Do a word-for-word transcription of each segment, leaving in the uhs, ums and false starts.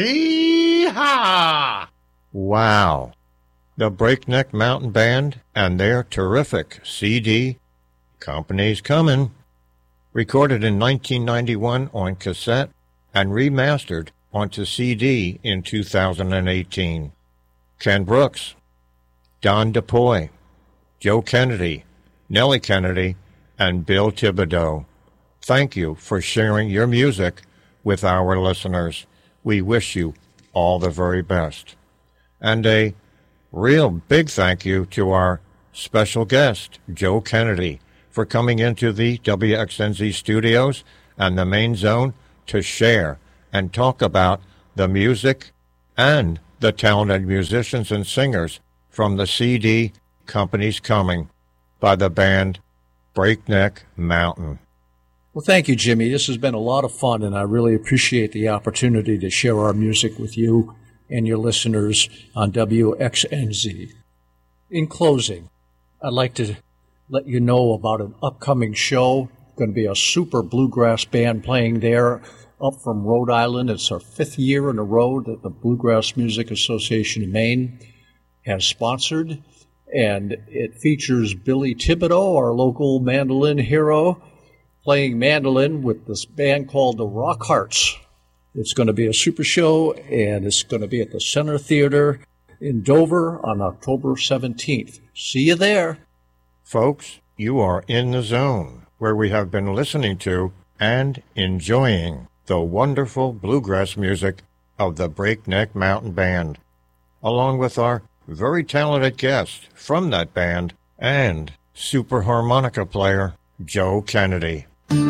Yee-haw! Wow. The Breakneck Mountain Band and their terrific C D, Company's Comin', recorded in nineteen ninety-one on cassette and remastered onto C D in two thousand eighteen. Ken Brooks, Don DePoy, Joe Kennedy, Nellie Kennedy, and Bill Thibodeau. Thank you for sharing your music with our listeners. We wish you all the very best. And a real big thank you to our special guest, Joe Kennedy, for coming into the W X N Z studios and the Main Zone to share and talk about the music and the talented musicians and singers from the C D Company's Coming by the band Breakneck Mountain. Well, thank you, Jimmy. This has been a lot of fun, and I really appreciate the opportunity to share our music with you and your listeners on W X N Z. In closing, I'd like to let you know about an upcoming show. Going to be a super bluegrass band playing there up from Rhode Island. It's our fifth year in a row that the Bluegrass Music Association of Maine has sponsored, and it features Billy Thibodeau, our local mandolin hero, playing mandolin with this band called the Rock Hearts. It's going to be a super show, and it's going to be at the Center Theater in Dover on October seventeenth. See you there. Folks, you are in the zone, where we have been listening to and enjoying the wonderful bluegrass music of the Breakneck Mountain Band, along with our very talented guest from that band and super harmonica player, Joe Kennedy.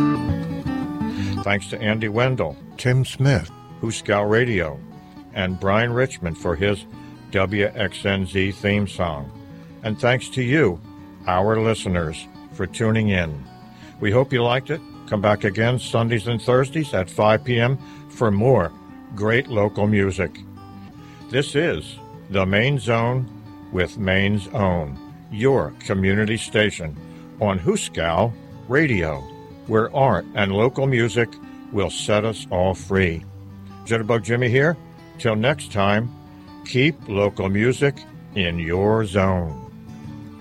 Thanks to Andy Wendell, Tim Smith, Hooskow Radio, and Brian Richmond for his W X N Z theme song. And thanks to you, our listeners, for tuning in. We hope you liked it. Come back again Sundays and Thursdays at five p.m. for more great local music. This is The Main Zone with Maine's Own, your community station on Hooskow Radio, where art and local music will set us all free. Jitterbug Jimmy here. Till next time, keep local music in your zone.